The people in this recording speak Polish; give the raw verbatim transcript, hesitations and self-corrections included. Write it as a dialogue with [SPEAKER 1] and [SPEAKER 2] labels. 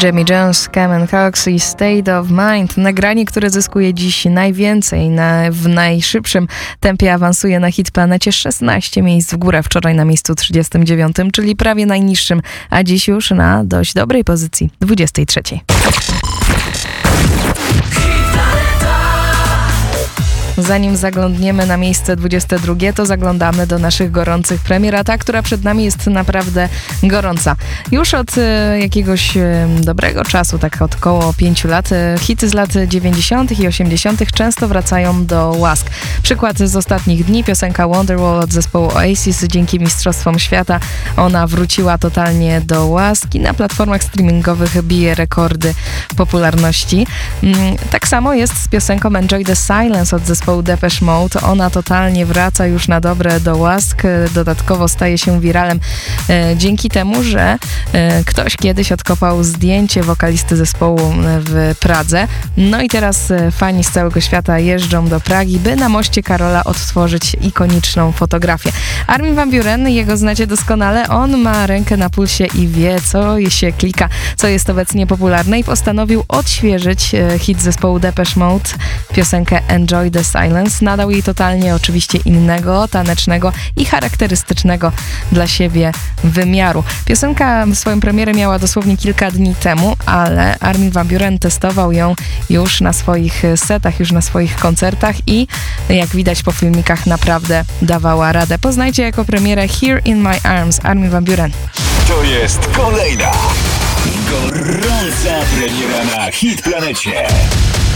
[SPEAKER 1] Jamie Jones, Cameron Cox i State of Mind. Nagranie, które zyskuje dziś najwięcej, na, w najszybszym tempie awansuje na Hitplanecie szesnaście miejsc w górę. Wczoraj na miejscu trzydziestym dziewiątym, czyli prawie najniższym, a dziś już na dość dobrej pozycji, dwudziestej trzeciej. Zanim zaglądniemy na miejsce dwudzieste drugie, to zaglądamy do naszych gorących premier, a ta, która przed nami jest naprawdę gorąca. Już od e, jakiegoś e, dobrego czasu, tak od około pięciu lat, e, hity z lat dziewięćdziesiątych i osiemdziesiątych często wracają do łask. Przykład z ostatnich dni, piosenka Wonderwall od zespołu Oasis. Dzięki Mistrzostwom Świata ona wróciła totalnie do łaski. Na platformach streamingowych bije rekordy popularności. Mm, tak samo jest z piosenką Enjoy the Silence od zespołu Depeche Mode. Ona totalnie wraca już na dobre do łask. Dodatkowo staje się wiralem e, dzięki temu, że e, ktoś kiedyś odkopał zdjęcie wokalisty zespołu w Pradze. No i teraz e, fani z całego świata jeżdżą do Pragi, by na moście Karola odtworzyć ikoniczną fotografię. Armin van Buuren, jego znacie doskonale, on ma rękę na pulsie i wie, co się klika, co jest obecnie popularne i postanowił odświeżyć e, hit zespołu Depeche Mode, piosenkę Enjoy the Silence. Nadał jej totalnie oczywiście innego, tanecznego i charakterystycznego dla siebie wymiaru. Piosenka swoją premierę miała dosłownie kilka dni temu, ale Armin van Buuren testował ją już na swoich setach, już na swoich koncertach i jak widać po filmikach naprawdę dawała radę. Poznajcie jako premierę Here in My Arms, Armin van Buuren.
[SPEAKER 2] To jest kolejna gorąca premiera na Hitplanecie.